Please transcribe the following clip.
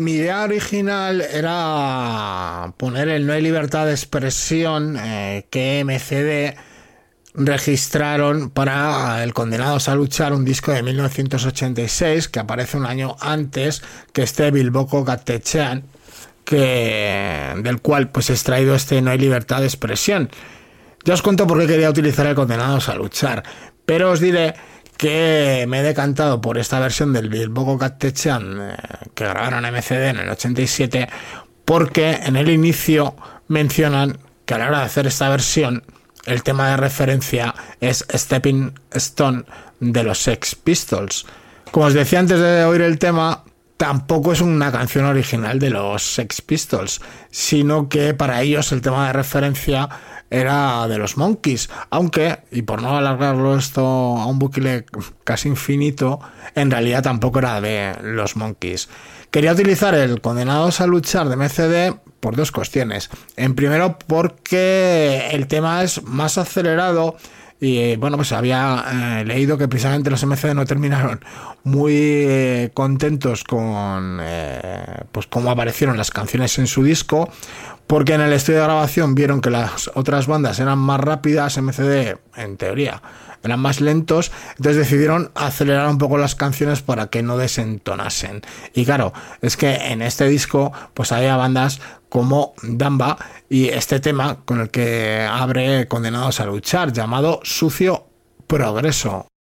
Mi idea original era poner el No hay libertad de expresión que MCD registraron para el Condenados a Luchar, un disco de 1986 que aparece un año antes que este Bilboko Gaztetxean, del cual pues he extraído este No hay libertad de expresión. Ya os cuento por qué quería utilizar el Condenados a Luchar, pero os diré que me he decantado por esta versión del Bilboko Gaztetxean que grabaron MCD en el 87, porque en el inicio mencionan que a la hora de hacer esta versión el tema de referencia es Stepping Stone de los Sex Pistols. Como os decía antes de oír el tema, tampoco es una canción original de los Sex Pistols, sino que para ellos el tema de referencia era de los Monkees, aunque, y por no alargarlo esto a un bucle casi infinito, en realidad tampoco era de los Monkees. Quería utilizar el Condenados a Luchar de MCD por dos cuestiones. En primero, porque el tema es más acelerado y bueno, pues había leído que precisamente los MCD no terminaron muy contentos con pues cómo aparecieron las canciones en su disco, porque en el estudio de grabación vieron que las otras bandas eran más rápidas, MCD en teoría eran más lentos, entonces decidieron acelerar un poco las canciones para que no desentonasen. Y claro, es que en este disco pues había bandas como Damba y este tema con el que abre Condenados a Luchar, llamado Sucio Progreso.